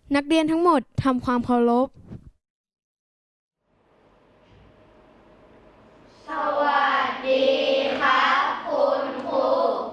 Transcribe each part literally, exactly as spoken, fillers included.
นักเรียนทั้งหมดทำความเคารพสวัสดีครับคุณครู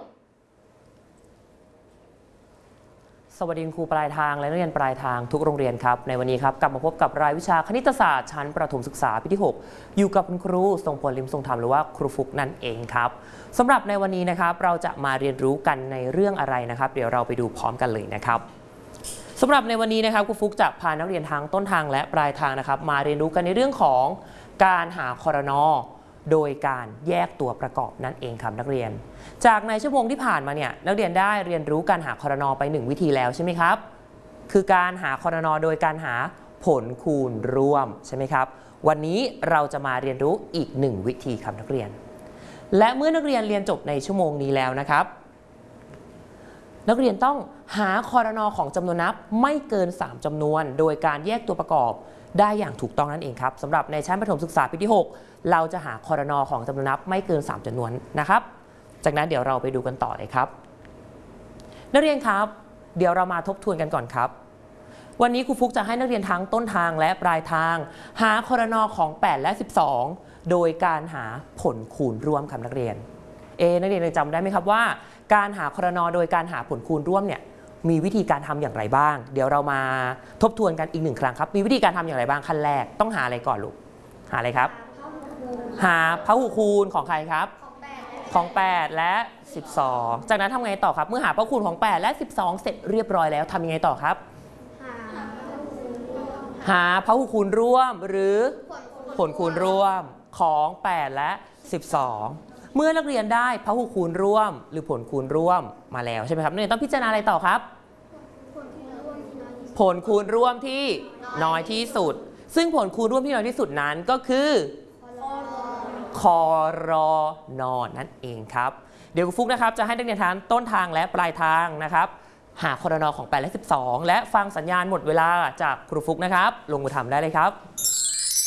สวัสดีครูปลายทางและนักเรียนปลายทางทุกโรงเรียนครับในวันนี้ครับกลับมาพบกับรายวิชาคณิตศาสตร์ชั้นประถมศึกษาปีที่หกอยู่กับคุณครูทรงพลลิมทรงธรรมหรือว่าครูฟุกนั่นเองครับสำหรับในวันนี้นะครับเราจะมาเรียนรู้กันในเรื่องอะไรนะครับเดี๋ยวเราไปดูพร้อมกันเลยนะครับสำหรับในวันนี้นะครับครูฟุกจะพานักเรียนทั้งต้นทางและปลายทางนะครับมาเรียนรู้กันในเรื่องของการหาครน.โดยการแยกตัวประกอบนั่นเองครับนักเรียนจากในชั่วโมงที่ผ่านมาเนี่ยนักเรียนได้เรียนรู้การหาครน.ไปหนึ่งวิธีแล้วใช่ไหมครับคือการหาครน.โดยการหาผลคูณร่วมใช่ไหมครับวันนี้เราจะมาเรียนรู้อีกหนึ่งวิธีครับนักเรียนและเมื่อนักเรียนเรียนจบในชั่วโมงนี้แล้วนะครับนักเรียนต้องหาครน.ของจำนวนนับไม่เกินสามจำนวนโดยการแยกตัวประกอบได้อย่างถูกต้องนั่นเองครับสำหรับในชั้นประถมศึกษาปีที่หกเราจะหาครน.ของจำนวนนับไม่เกินสามจำนวนนะครับจากนั้นเดี๋ยวเราไปดูกันต่อเลยครับนักเรียนครับเดี๋ยวเรามาทบทวนกันก่อนครับวันนี้ครูฟุกจะให้นักเรียนทั้งต้นทางและปลายทางหาครน.ของแปดและสิบสองโดยการหาผลคูณร่วมครับนักเรียนเอนักเรียนจำได้ไหมครับว่าการหาครน.โดยการหาผลคูณร่วมเนี่ยมีวิธีการทำอย่างไรบ้างเดี๋ยวเรามาทบทวนกันอีกหนึ่งครั้งครับมีวิธีการทำอย่างไรบ้างขั้นแรกต้องหาอะไรก่อนลูกหาอะไรครับหาพหุคูณของใครครับของแปดและสิบสองจากนั้นทำไงต่อครับเมื่อหาพหุคูณของแปดและสิบสองเสร็จเรียบร้อยแล้วทำยังไงต่อครับหาพหุคูณร่วมหรือผลคูณร่วมของแปดและสิบสองเมื่อนักเรียนได้พหุคูณร่วมหรือผลคูณร่วมมาแล้วใช่ไหมครับนักเรียนต้องพิจารณาอะไรต่อครับผลคูณร่วมที่น้อยที่สุดซึ่งผลคูณร่วมที่น้อยที่สุดนั้นก็คือครน.นั่นเองครับเดี๋ยวครูฟุกนะครับจะให้นักเรียนทั้งต้นทางและปลายทางนะครับหาครน.ของแปดและสิบสองและฟังสัญญาณหมดเวลาจากครูฟุกนะครับลงมือทำได้เลยครับ